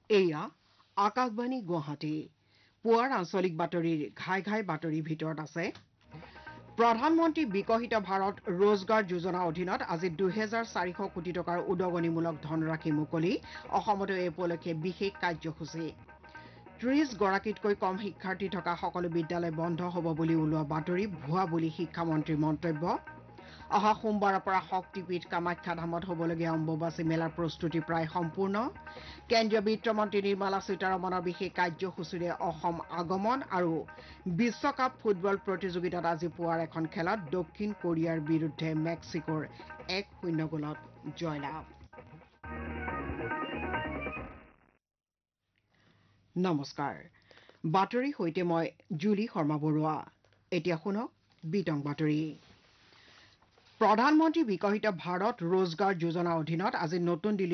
এয়া আকাশবাণী গুৱাহাটী পুৱাৰ আঞ্চলিক বাতৰিৰ ঘাই ঘাই বাতৰিৰ ভিতৰত আছে প্ৰধানমন্ত্ৰী বিকশিত ভাৰত ৰোজগাৰ যোজনাৰ অধীনত আজি ২,৪০০ কোটি টকাৰ উদগনিমূলক ধনৰাশি মুকলি অসমতো এই উপলক্ষে বিশেষ কাৰ্যসূচী ৩০ গৰাকীতকৈ কম শিক্ষাৰ্থী থকা সকলো বিদ্যালয় বন্ধ হ'ব বুলি ওলোৱা বাতৰি ভুৱা বুলি শিক্ষামন্ত্ৰীৰ মন্তব্য অহা সোমবাৰৰ পৰা শক্তিপীঠ কামাখ্যা ধামত হ'বলগীয়া অম্বুবাচী মেলাৰ প্ৰস্তুতি প্ৰায় সম্পূৰ্ণ কেন্দ্ৰীয় বিত্তমন্ত্ৰী নিৰ্মলা সীতাৰমণৰ বিশেষ কাৰ্যসূচীৰে অসম আগমন আৰু বিশ্বকাপ ফুটবল প্ৰতিযোগিতাত আজি পুৱাৰ এখন খেলত দক্ষিণ কোৰিয়াৰ বিৰুদ্ধে মেক্সিকোৰ ১-০ গ'লত জয়লাভ নমস্কাৰ বাতৰিৰ সৈতে মই জুলি শৰ্মা বৰুৱা এতিয়া শুনক বিতং বাতৰি প্ৰধানমন্ত্ৰী বিকশিত ভাৰত ৰোজগাৰ যোজনাৰ অধীনত আজি নতুন দিল্লীত